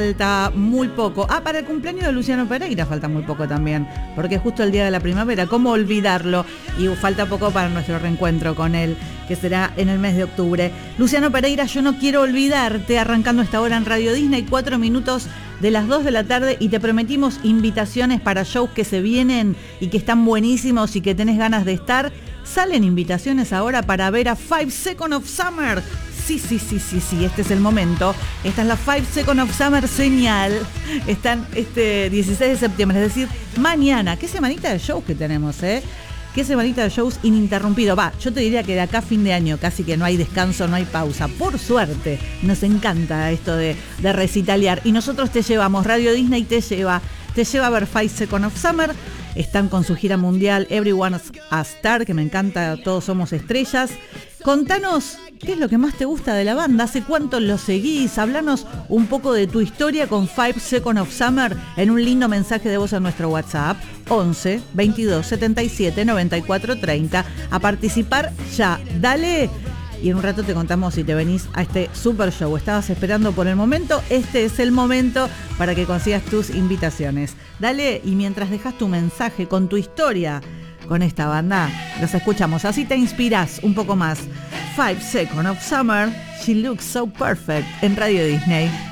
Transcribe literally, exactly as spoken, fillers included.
Falta muy poco. Ah, para el cumpleaños de Luciano Pereira falta muy poco también, porque es justo el día de la primavera. ¿Cómo olvidarlo? Y falta poco para nuestro reencuentro con él, que será en el mes de octubre. Luciano Pereira, yo no quiero olvidarte, arrancando esta hora en Radio Disney, cuatro minutos de las dos de la tarde, y te prometimos invitaciones para shows que se vienen y que están buenísimos y que tenés ganas de estar. Salen invitaciones ahora para ver a Five Seconds of Summer. Sí, sí, sí, sí, sí, este es el momento. Esta es la Five Seconds of Summer señal. Están este dieciséis de septiembre, es decir, mañana. Qué semanita de shows que tenemos, ¿eh? Qué semanita de shows ininterrumpido. Va, yo te diría que de acá a fin de año casi que no hay descanso, no hay pausa. Por suerte, nos encanta esto de, de recitalear. Y nosotros te llevamos, Radio Disney te lleva, te lleva a ver Five Seconds of Summer. Están con su gira mundial Everyone's a Star, que me encanta, Todos Somos Estrellas. Contanos qué es lo que más te gusta de la banda, hace cuánto lo seguís, hablanos un poco de tu historia con Five Seconds of Summer en un lindo mensaje de voz a nuestro WhatsApp once veintidós setenta y siete noventa y cuatro treinta. A participar ya, dale. Y en un rato te contamos si te venís a este super show. ¿Estabas esperando por el momento? Este es el momento para que consigas tus invitaciones. Dale, y mientras dejas tu mensaje con tu historia con esta banda, los escuchamos. Así te inspiras un poco más. Five Seconds of Summer, She Looks So Perfect en Radio Disney.